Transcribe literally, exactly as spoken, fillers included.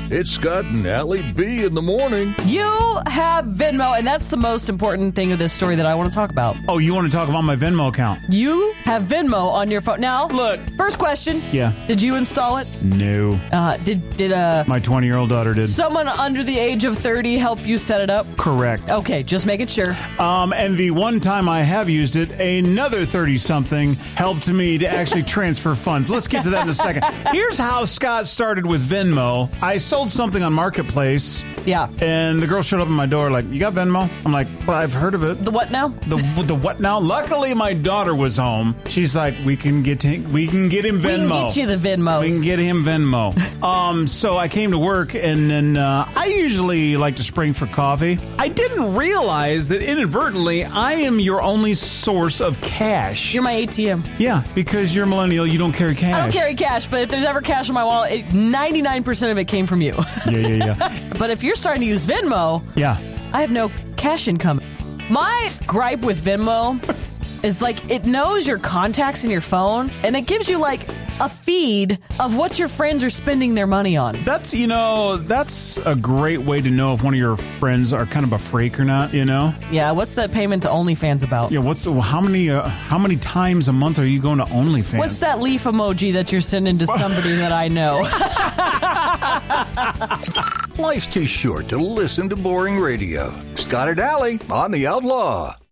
It's Scott and Allie B in the morning. You have Venmo, and that's the most important thing of this story that I want to talk about. Oh, you want to talk about my Venmo account? You have Venmo on your phone. Now, look. First question. Yeah. Did you install it? No. Uh, did did uh My twenty-year-old daughter did. Someone under the age of thirty help you set it up? Correct. Okay, just making sure. Um, and the one time I have used it, another thirty-something helped me to actually transfer funds. Let's get to that in a second. Here's how Scott started with Venmo. I sold something on Marketplace. Yeah. And the girl showed up at my door like, you got Venmo? I'm like, well, I've heard of it. The what now? The the what now? Luckily, my daughter was home. She's like, we can get him, we can get him Venmo. We can get you the Venmos. We can get him Venmo. um, so I came to work, and then uh, I usually like to spring for coffee. I didn't realize that inadvertently I am your only source of cash. You're my A T M. Yeah, because you're a millennial, you don't carry cash. I don't carry cash, but if there's ever cash in my wallet, it, ninety-nine percent of it came from you. Yeah, yeah, yeah. But if you're starting to use Venmo, yeah, I have no cash income. My gripe with Venmo is like it knows your contacts in your phone, and it gives you like a feed of what your friends are spending their money on. That's, you know, that's a great way to know if one of your friends are kind of a freak or not, you know? Yeah, what's that payment to OnlyFans about? Yeah, what's how many uh, how many times a month are you going to OnlyFans? What's that leaf emoji that you're sending to somebody that I know? Life's too short to listen to boring radio. Scott and Allie on The Outlaw.